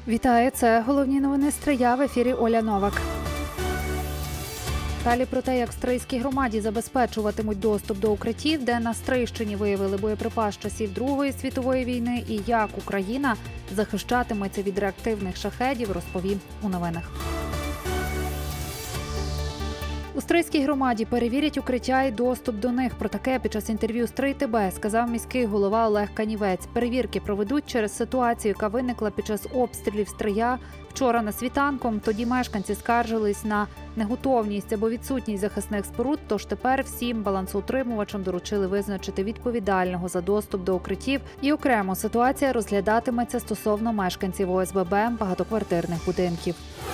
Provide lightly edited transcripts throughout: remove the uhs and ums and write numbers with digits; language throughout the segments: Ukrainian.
Вітаю, це головні новини Стрия, в ефірі Оля Новак. Далі про те, як стрийській громаді забезпечуватимуть доступ до укриттів, де на Стрийщині виявили боєприпас з часів Другої світової війни і як Україна захищатиметься від реактивних шахедів, розповім у новинах. У Стрийській громаді перевірять укриття і доступ до них. Про таке під час інтерв'ю «Стрий ТБ» сказав міський голова Олег Канівець. Перевірки проведуть через ситуацію, яка виникла під час обстрілів Стрия вчора на світанком. Тоді мешканці скаржились на неготовність або відсутність захисних споруд, тож тепер всім балансоутримувачам доручили визначити відповідального за доступ до укриттів. І окремо ситуація розглядатиметься стосовно мешканців ОСББ багатоквартирних будинків.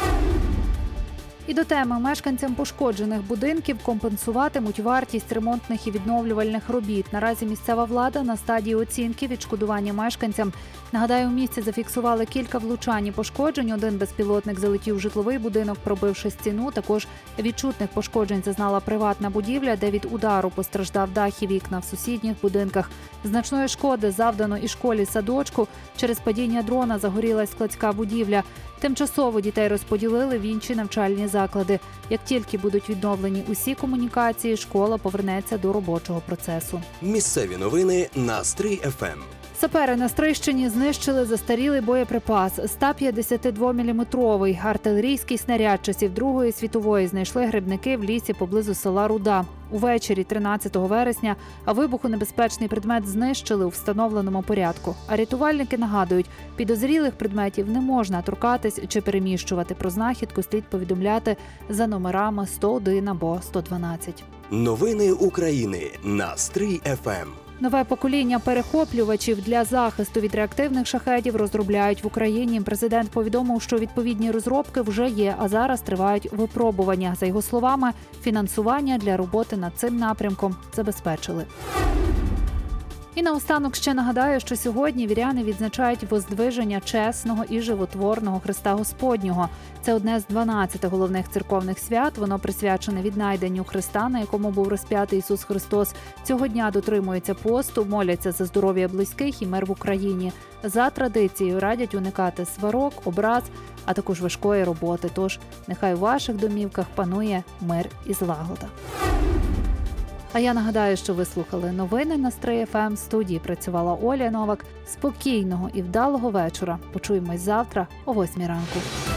І до теми. Мешканцям пошкоджених будинків компенсуватимуть вартість ремонтних і відновлювальних робіт. Наразі місцева влада на стадії оцінки відшкодування мешканцям. Нагадаю, у місті зафіксували кілька влучань і пошкоджень. Один безпілотник залетів в житловий будинок, пробивши стіну. Також відчутних пошкоджень зазнала приватна будівля, де від удару постраждав дах і вікна в сусідніх будинках. Значної шкоди завдано і школі-садочку. Через падіння дрона загорілась складська будівля. Тимчасово дітей розподілили в інші навчальні заклади. Як тільки будуть відновлені усі комунікації, школа повернеться до робочого процесу. Місцеві новини на Стрий ФМ. Сапери на Стрийщині знищили застарілий боєприпас. 152-мм артилерійський снаряд часів Другої світової знайшли грибники в лісі поблизу села Руда. Увечері 13 вересня вибухонебезпечний предмет знищили у встановленому порядку. А рятувальники нагадують, підозрілих предметів не можна торкатись чи переміщувати. Про знахідку слід повідомляти за номерами 101 або 112. Новини України на Стрий ФМ. Нове покоління перехоплювачів для захисту від реактивних шахедів розробляють в Україні. Президент повідомив, що відповідні розробки вже є, а зараз тривають випробування. За його словами, фінансування для роботи над цим напрямком забезпечили. І наостанок ще нагадаю, що сьогодні віряни відзначають воздвиження чесного і животворного Христа Господнього. Це одне з 12 головних церковних свят. Воно присвячене віднайденню Христа, на якому був розп'ятий Ісус Христос. Цього дня дотримуються посту, моляться за здоров'я близьких і мир в Україні. За традицією радять уникати сварок, образ, а також важкої роботи. Тож нехай у ваших домівках панує мир і злагода. А я нагадаю, що ви слухали новини на Стрий ФМ. В студії працювала Оля Новак. Спокійного і вдалого вечора. Почуємось завтра о 8 ранку.